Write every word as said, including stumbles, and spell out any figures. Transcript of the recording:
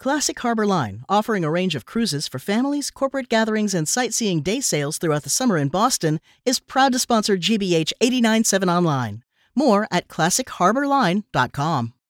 Classic Harbor Line, offering a range of cruises for families, corporate gatherings, and sightseeing day sails throughout the summer in Boston, is proud to sponsor G B H eighty-nine point seven Online. More at classic harbor line dot com.